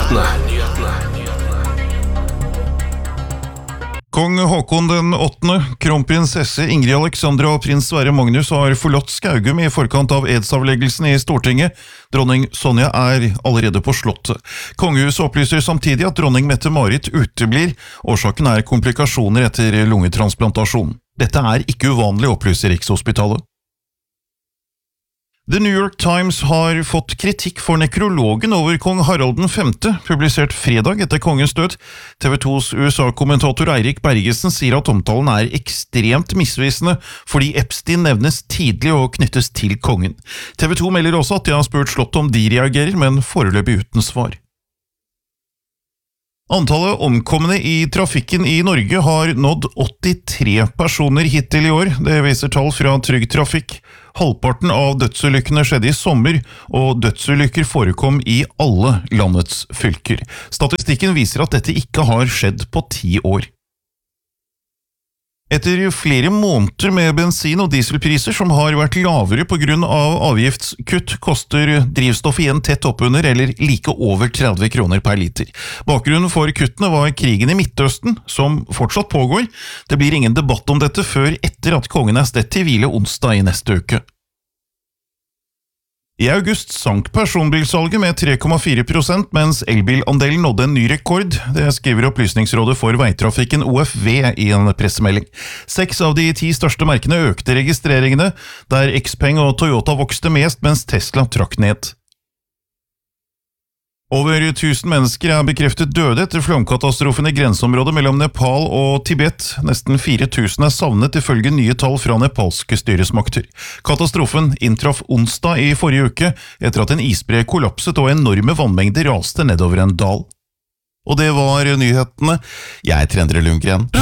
Kong Håkon den 8., kronprinsesse Ingrid Alexandra og prins Sverre Magnus har forlatt Skaugum i forkant av edsavleggelsen i Stortinget. Dronning Sonja er allerede på slottet. Kongehuset opplyser samtidig at dronning Mette-Marit uteblir. Årsaken er komplikasjoner etter lungetransplantasjon. Dette er ikke uvanlig, opplyser Rikshospitalet. The New York Times har fått kritikk for nekrologen over kong Harald V, publisert fredag etter kongens død. TV 2s USA-kommentator Eirik Bergesen sier at omtalen er ekstremt misvisende, fordi Epstein nevnes tidlig og knyttes til kongen. TV 2 melder også at de har spurt slottet om de reagerer, men foreløpig uten svar. Antallet omkomne i trafikken i Norge har nådd 83 personer hittil i år. Det viser tall fra Trygg Trafikk. Halvparten av dødsulykkene skjedde i sommer, og dødsulykker forekom i alle landets fylker. Statistikken viser at dette ikke har skjedd på 10 år. Etter flere måneder med bensin- og dieselpriser som har vært lavere på grunn av avgiftskutt, koster drivstoff igjen tett oppunder eller like over 30 kroner per liter. Bakgrunnen for kuttene var krigen i Midtøsten, som fortsatt pågår. Det blir ingen debatt om dette før etter at kongen er stedt til hvile onsdag i neste uke. I august sank personbilsalget med 3,4%, mens elbilandelen nådde en ny rekord. Det skriver Opplysningsrådet for Veitrafikken OFV i en pressemelding. 6 av de 10 største merkene økte registreringene, der Xpeng og Toyota vokste mest, mens Tesla trakk ned. Over 1000 mennesker er bekreftet døde etter flomkatastrofen i grenseområdet mellom Nepal og Tibet. Nesten 4000 er savnet ifølge nye tall fra nepalske styresmakter. Katastrofen inntraff onsdag i forrige uke etter at en isbre kollapset og enorme vannmengder raste nedover en dal. Og det var nyhetene. Jeg er Endre Lundgren.